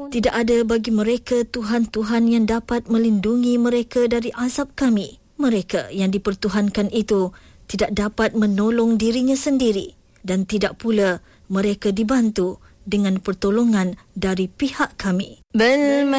Tidak ada bagi mereka Tuhan-Tuhan yang dapat melindungi mereka dari azab kami. Mereka yang dipertuhankan itu tidak dapat menolong dirinya sendiri dan tidak pula mereka dibantu dengan pertolongan dari pihak kami.